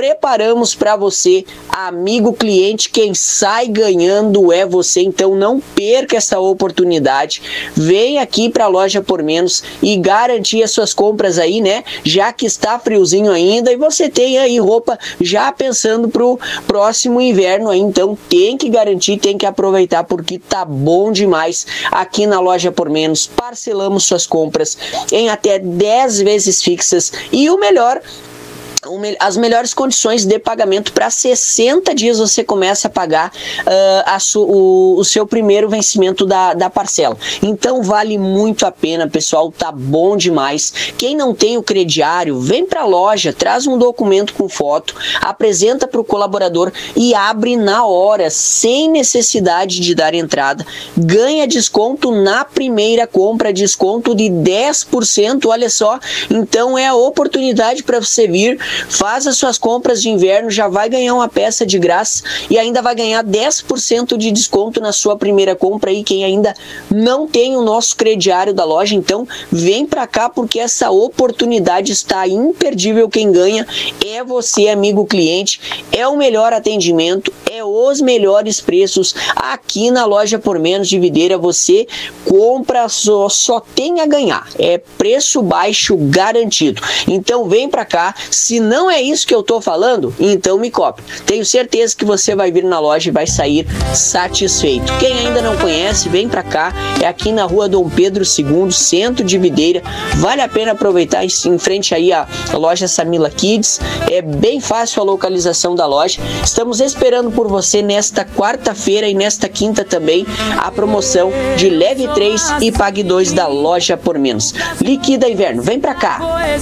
preparamos para você, amigo cliente. Quem sai ganhando é você, então não perca essa oportunidade. Vem aqui para a Loja Por Menos e garantir as suas compras aí, né? Já que está friozinho ainda e você tem aí roupa já pensando pro próximo inverno aí, então tem que garantir, tem que aproveitar porque tá bom demais aqui na Loja Por Menos. Parcelamos suas compras em até 10 vezes fixas e o melhor, as melhores condições de pagamento. Para 60 dias você começa a pagar o seu primeiro vencimento da parcela. Então vale muito a pena, pessoal, tá bom demais. Quem não tem o crediário, vem para a loja, traz um documento com foto, apresenta para o colaborador e abre na hora, sem necessidade de dar entrada. Ganha desconto na primeira compra, desconto de 10%, olha só. Então é a oportunidade para você vir, faz as suas compras de inverno, já vai ganhar uma peça de graça e ainda vai ganhar 10% de desconto na sua primeira compra. E quem ainda não tem o nosso crediário da loja, então vem pra cá porque essa oportunidade está imperdível. Quem ganha é você, amigo cliente. É o melhor atendimento, é os melhores preços aqui na Loja Por Menos de Videira. Você compra, só tem a ganhar, é preço baixo garantido. Então vem pra cá. Se não é isso que eu tô falando, então me copie. Tenho certeza que você vai vir na loja e vai sair satisfeito. Quem ainda não conhece, vem pra cá. É aqui na rua Dom Pedro II, centro de Videira. Vale a pena aproveitar, em frente aí a loja Samila Kids. É bem fácil a localização da loja. Estamos esperando por você nesta quarta-feira e nesta quinta também a promoção de leve 3 e pague 2 da Loja Por Menos. Liquida inverno, vem pra cá.